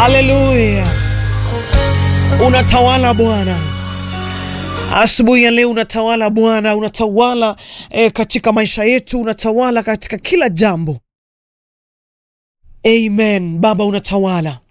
Haleluya. Unatawala Bwana. Asubuhi ya leo unatawala Bwana, unatawala katika maisha yetu, unatawala katika kila jambo. Amen. Baba, unatawala.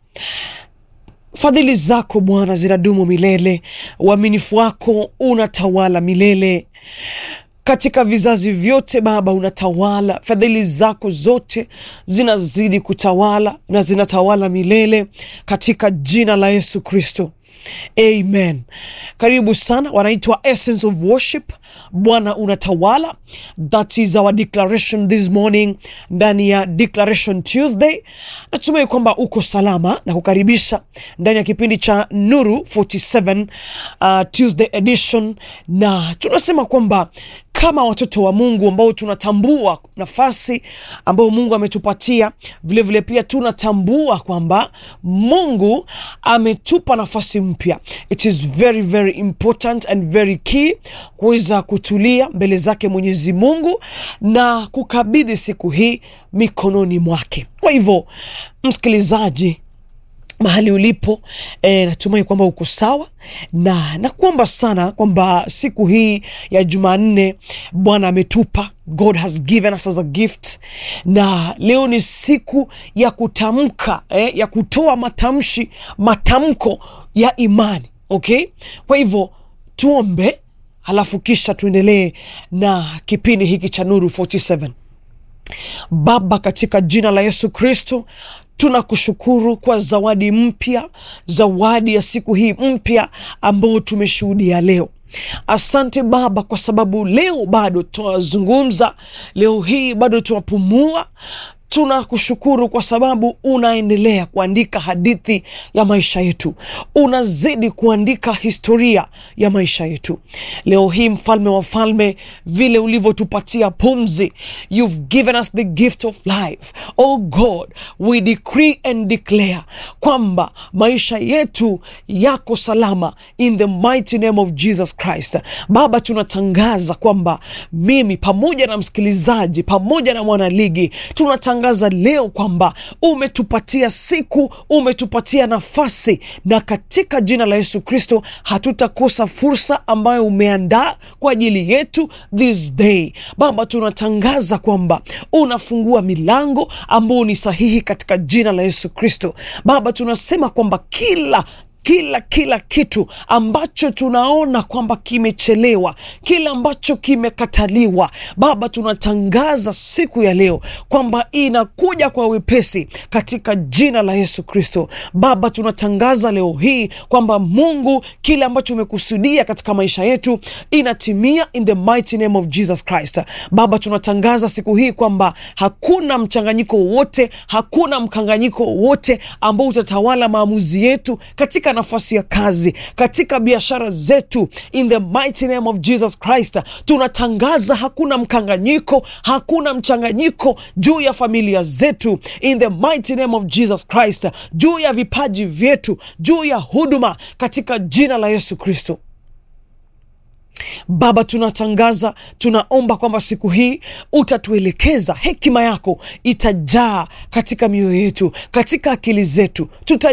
Fadhili zako Bwana zinadumu milele, uaminifu wako unatawala milele. Katika vizazi vyote Baba unatawala, fadhili zako zote zinazidi kutawala na zinatawala milele katika jina la Yesu Kristo. Amen. Karibu sana, wanaitwa Essence of Worship. Bwana unatawala. That is our declaration this morning, ndani ya Declaration Tuesday. Natumai kwamba uko salama na kukaribisha ndani ya kipindi cha Nuru 47 Tuesday edition. Na tunasema kwamba kama watoto wa Mungu ambao tunatambua nafasi ambao Mungu ametupatia, vile vile pia tunatambua kwamba Mungu ametupa nafasi mpya. It is very very important and very key kuweza kutulia mbele zake Mwenyezi Mungu na kukabidhi siku hii mikononi mwake. Kwa hivyo msikilizaji, mahali ulipo, natumai kwamba uko sawa, na nakuomba sana kwamba siku hii ya Jumanne Bwana ametupa, God has given us as a gift, na leo ni siku ya kutamka, ya kutoa matamko ya imani. Okay? Kwa hivyo tuombe, halafu kisha tuendelee na kipindi hiki cha Nuru 47. Baba, katika jina la Yesu Kristo, tunakushukuru kwa zawadi mpya, zawadi ya siku hii mpya ambao tumeshuhudia leo. Asante Baba kwa sababu leo bado tunazungumza, leo hii bado tunapumua. Tunakushukuru kwa sababu unaendelea kuandika hadithi ya maisha yetu. Unazidi kuandika historia ya maisha yetu. Leo hii Mfalme wa falme, vile ulivyotupatia pumzi, you've given us the gift of life. Oh God, we decree and declare kwamba maisha yetu yako salama in the mighty name of Jesus Christ. Baba, tunatangaza kwamba mimi pamoja na msikilizaji, pamoja na mwanaligi, tunatangaza leo kwamba umetupatia siku, umetupatia nafasi, na katika jina la Yesu Kristo hatutakosa fursa ambayo umeandaa kwa ajili yetu this day. Baba, tunatangaza kwamba unafungua milango ambayo ni sahihi katika jina la Yesu Kristo. Baba, tunasema kwamba kila kitu ambacho tunaona kwamba kimechelewa, kila ambacho kimekataliwa, Baba, tunatangaza siku ya leo kwamba inakuja kwa wepesi katika jina la Yesu Kristo. Baba, tunatangaza leo hii kwamba Mungu, kile ambacho umekusudia katika maisha yetu inatimia in the mighty name of Jesus Christ. Baba, tunatangaza siku hii kwamba hakuna mchanganyiko wote, hakuna mkanganyiko wote ambao utatawala maamuzi yetu katika nafasi ya kazi, katika biashara zetu. In the mighty name of Jesus Christ, tunatangaza hakuna mkanganyiko, hakuna mchanganyiko juu ya familia zetu. In the mighty name of Jesus Christ, juu ya vipaji vyetu, juu ya huduma, katika jina la Yesu Kristo. Baba, tunatangaza, tunaomba kwamba siku hii utatuelekeza, hekima yako itajaa katika mioyo yetu, katika akili zetu.